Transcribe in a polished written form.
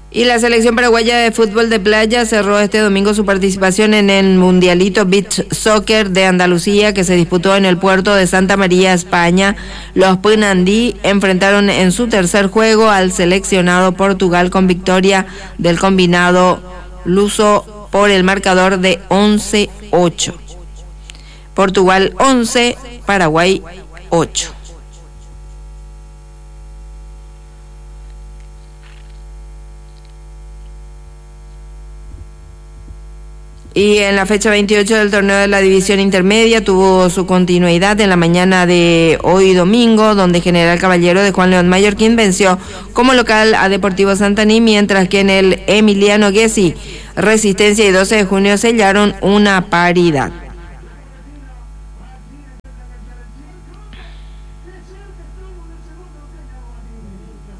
Y la selección paraguaya de fútbol de playa cerró este domingo su participación en el Mundialito Beach Soccer de Andalucía, que se disputó en el puerto de Santa María, España. Los Punandí enfrentaron en su tercer juego al seleccionado Portugal con victoria del combinado luso por el marcador de 11-8. Portugal 11, Paraguay 8. Y en la fecha 28 del torneo de la división intermedia tuvo su continuidad en la mañana de hoy domingo, donde General Caballero de Juan León Mallorquín venció como local a Deportivo Santaní, mientras que en el Emiliano Gessi, Resistencia y 12 de junio sellaron una paridad.